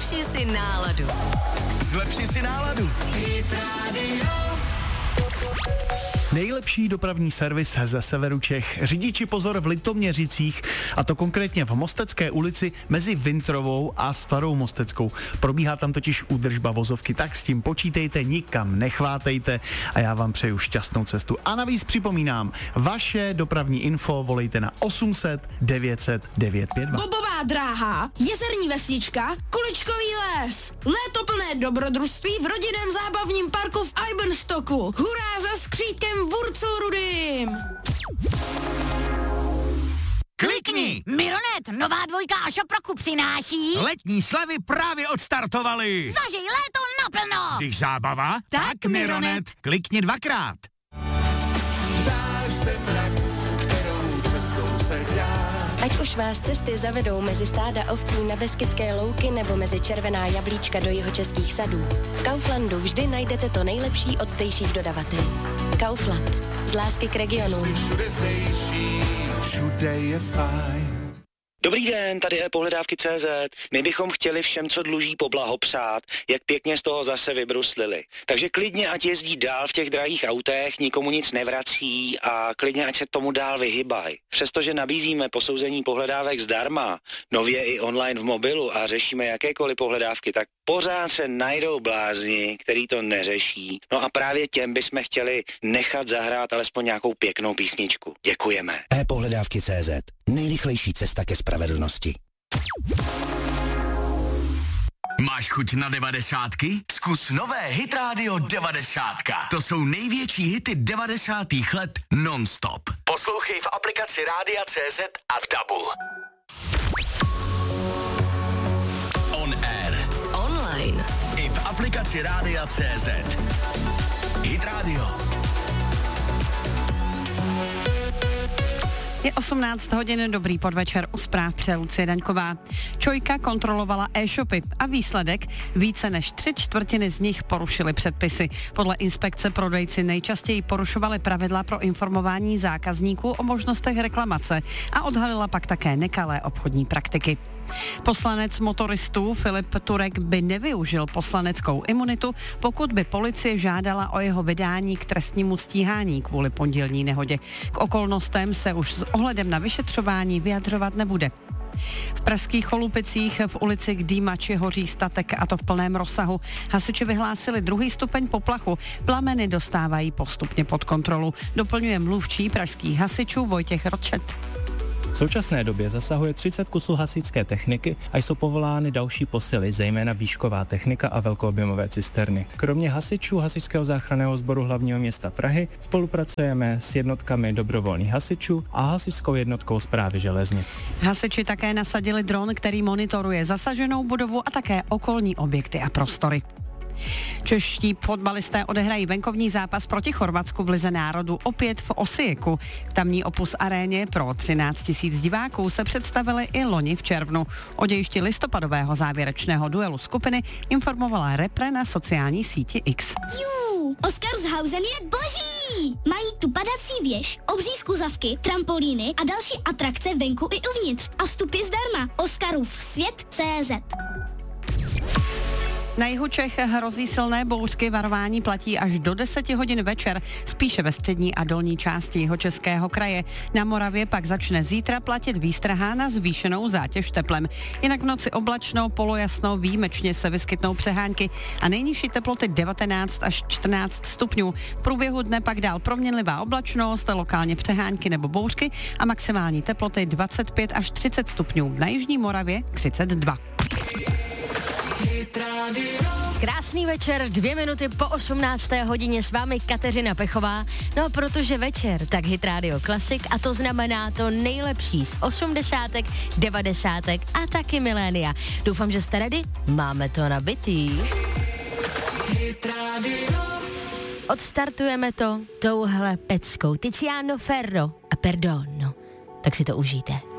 Zlepši si náladu. Zlepši si náladu. Hit Radio. Nejlepší dopravní servis ze severu Čech. Řidiči pozor v Litoměřicích, a to konkrétně v Mostecké ulici mezi Vintrovou a Starou Mosteckou. Probíhá tam totiž údržba vozovky, tak s tím počítejte, nikam nechvátejte a já vám přeju šťastnou cestu. A navíc připomínám, vaše dopravní info volejte na 800 900 952. Bobová dráha, jezerní vesnička, Kuličkový les, léto plné dobrodružství v rodinném zábavním parku v Eibenstocku. Hurá za skřítkem Wurzelrudym! Klikni! Mironet, nová dvojka a Šoproku přináší. Letní slevy právě odstartovaly. Zažij léto naplno. Když zábava, tak Mironet. Klikni 2krát. Ať už vás cesty zavedou mezi stáda ovcí na Beskydské louky nebo mezi červená jablíčka do jihočeských sadů, v Kauflandu vždy najdete to nejlepší od zdejších dodavatelů. Kaufland. Z lásky k regionu. Všude je fajn. Dobrý den, tady je pohledávky.cz. My bychom chtěli všem, co dluží, poblahopřát, jak pěkně z toho zase vybruslili. Takže klidně, ať jezdí dál v těch drahých autech, nikomu nic nevrací a klidně, ať se tomu dál vyhybají. Přestože nabízíme posouzení pohledávek zdarma, nově i online v mobilu a řešíme jakékoliv pohledávky, tak pořád se najdou blázni, který to neřeší. No a právě těm bychom chtěli nechat zahrát alespoň nějakou pěknou písničku. Děkujeme. e-pohledávky.cz. Nejrychlejší cesta ke spravedlnosti. Máš chuť na 90? Zkus nové Hit Radio 90. To jsou největší hity 90. let non-stop. Poslouchej v aplikaci Rádia.cz a v DABu. On air. Online. I v aplikaci Rádia.cz. Hit Radio. Je 18 hodin, dobrý podvečer, u zpráv přeje Lucie Daňková. ČOIka kontrolovala e-shopy a výsledek, více než 3/4 z nich porušily předpisy. Podle inspekce prodejci nejčastěji porušovali pravidla pro informování zákazníků o možnostech reklamace a odhalila pak také nekalé obchodní praktiky. Poslanec motoristů Filip Turek by nevyužil poslaneckou imunitu, pokud by policie žádala o jeho vydání k trestnímu stíhání kvůli pondělní nehodě. K okolnostem se už s ohledem na vyšetřování vyjadřovat nebude. V pražských Cholupicích v ulici k Dýmači hoří statek, a to v plném rozsahu. Hasiči vyhlásili 2. stupeň poplachu. Plameny dostávají postupně pod kontrolu. Doplňuje mluvčí pražských hasičů Vojtěch Rotšet. V současné době zasahuje 30 kusů hasičské techniky a jsou povolány další posily, zejména výšková technika a velkoobjemové cisterny. Kromě hasičů Hasičského záchranného sboru hlavního města Prahy spolupracujeme s jednotkami dobrovolných hasičů a hasičskou jednotkou Správy železnic. Hasiči také nasadili dron, který monitoruje zasaženou budovu a také okolní objekty a prostory. Čeští fotbalisté odehrají venkovní zápas proti Chorvatsku v Lize národů opět v Osijeku. V tamní Opus aréně pro 13 000 diváků se představili i loni v červnu. O dějišti listopadového závěrečného duelu skupiny informovala repre na sociální síti X. Oscarshausen je boží! Mají tu padací věž, obří skluzavky, trampolíny a další atrakce venku i uvnitř. A vstupy zdarma. Oscarův svět.cz. Na jihu Čech hrozí silné bouřky, varování platí až do 10 hodin večer, spíše ve střední a dolní části Jihočeského kraje. Na Moravě pak začne zítra platit výstraha na zvýšenou zátěž teplem. Jinak v noci oblačno, polojasno, výjimečně se vyskytnou přehánky a nejnižší teploty 19 až 14 stupňů. V průběhu dne pak dál proměnlivá oblačnost, lokálně přehánky nebo bouřky a maximální teploty 25 až 30 stupňů. Na jižní Moravě 32. Krásný večer, 2 minuty po 18. hodině s vámi Kateřina Pechová. No protože večer, tak Hit Radio Classic a to znamená to nejlepší z 80., 90. a taky milénia. Doufám, že jste ready? Máme to nabitý. Hit Radio. Odstartujeme to touhle peckou Tiziano Ferro a Perdono. Tak si to užijte.